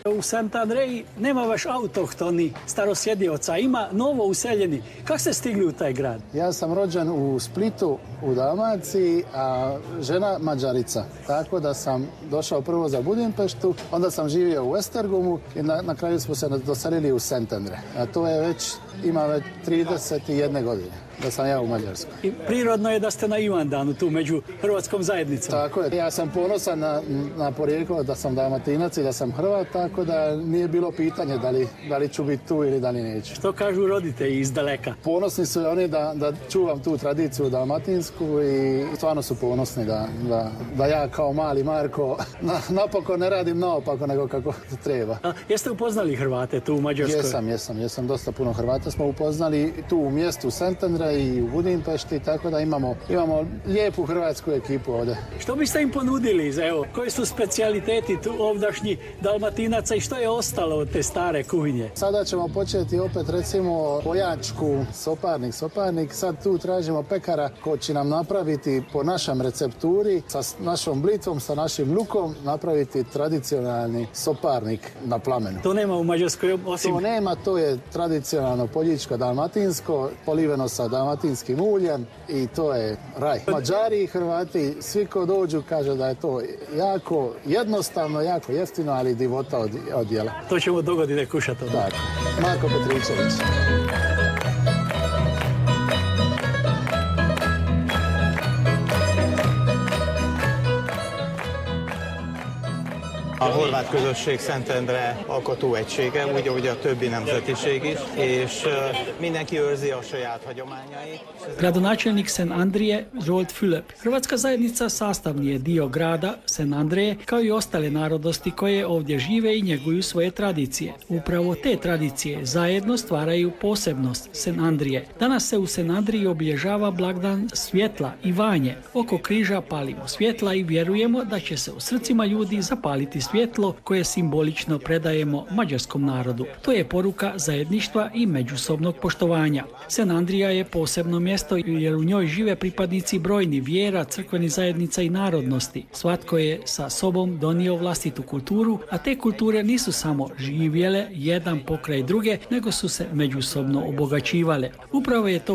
U Sant Andreji nema baš autohtoni starosjedioca, ima novo useljeni. Kako ste stigli u taj grad? Ja sam rođen u Splitu, u Dalmaciji, a žena Mađarica. Tako da sam došao prvo za Budimpeštu, onda sam živio u Esztergomu i na kraju smo se doselili u Sant Andre. A to je ima već 31 godine da sam ja u Mađarskoj. I prirodno je da ste na Ivandanu, tu među hrvatskom zajednicom. Tako je. Ja sam ponosan na porijeklo da sam Dalmatinac i da sam Hrvat, tako da nije bilo pitanje da li ću biti tu ili da li neću. Što kažu roditelji iz daleka? Ponosni su oni da čuvam tu tradiciju dalmatinsku i stvarno su ponosni da ja kao mali Marko napokon ne radim naopako nego kako treba. A jeste upoznali Hrvate tu u Mađarskoj? Jesam. Dosta puno Hrvata smo upoznali tu u mjestu Sant Andre i u Budimpešti, tako da imamo lijepu hrvatsku ekipu ovdje. Što biste im ponudili? Evo, koji su specijaliteti tu ovdašnji Dalmatinaca i što je ostalo od te stare kuhinje? Sada ćemo početi opet recimo pojačku, soparnik. Sad tu tražimo pekara ko će nam napraviti po našem recepturi, sa našom blitvom, sa našim lukom, napraviti tradicionalni soparnik na plamenu. To nema u Mađarskoj osim... To nema, to je tradicionalno poljičko-dalmatinsko, poliveno sa dalmatinskim uljem i to je raj. Mađari i Hrvati, svi ko dođu kaže da je to jako jednostavno, jako jeftino, ali divota od jela. To ćemo dogodine kušati. Tako. Marko Petričević. A horvát közösség Szentendre alkotó egysége, úgy a többi nemzetiség is, és mindenki őrzi a saját hagyományait. Gradonačelnik Sen Andrije, Zsolt Fülöp. Hrvatska zajednica sastavni je dio grada Sen Andreje, kao i ostale narodnosti koje ovdje žive i njeguju svoje tradicije. Upravo te tradicije zajedno stvaraju posebnost Sen Andrije. Danas se u Sen Andriji obilježava blagdan svjetla i vanje. Oko križa palimo svjetla i vjerujemo da će se u srcima ljudi zapaliti svjetlo koje simbolično predajemo mađarskom narodu. To je poruka zajedništva i međusobnog poštovanja. Sen Andrija je posebno mjesto jer u njoj žive pripadnici brojnih vjera, crkvenih zajednica i narodnosti. Svatko je sa sobom donio vlastitu kulturu, a te kulture nisu samo živjele jedan pokraj druge, nego su se međusobno obogaćivale. Upravo je to